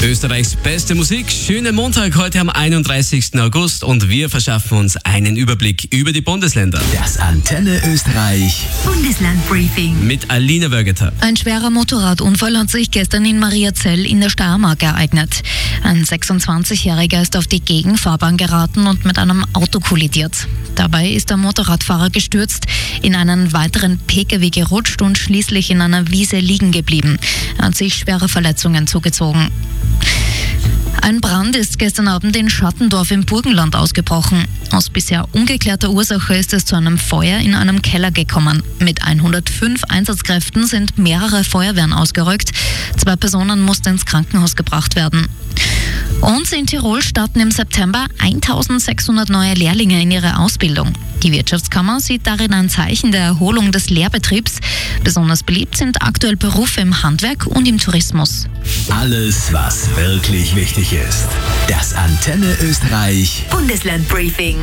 Österreichs beste Musik. Schönen Montag heute am 31. August und wir verschaffen uns einen Überblick über die Bundesländer. Das Antenne Österreich Bundeslandbriefing Mit Alina Wörgeter. Ein schwerer Motorradunfall hat sich gestern in Mariazell in der Steiermark ereignet. Ein 26-Jähriger ist auf die Gegenfahrbahn geraten und mit einem Auto kollidiert. Dabei ist der Motorradfahrer gestürzt, in einen weiteren Pkw gerutscht und schließlich in einer Wiese liegen geblieben. Er hat sich schwere Verletzungen zugezogen. Ein Brand ist gestern Abend in Schattendorf im Burgenland ausgebrochen. Aus bisher ungeklärter Ursache ist es zu einem Feuer in einem Keller gekommen. Mit 105 Einsatzkräften sind mehrere Feuerwehren ausgerückt. 2 Personen mussten ins Krankenhaus gebracht werden. Und in Tirol starten im September 1600 neue Lehrlinge in ihre Ausbildung. Die Wirtschaftskammer sieht darin ein Zeichen der Erholung des Lehrbetriebs. Besonders beliebt sind aktuell Berufe im Handwerk und im Tourismus. Alles, was wirklich wichtig ist. Das Antenne Österreich Bundeslandbriefing.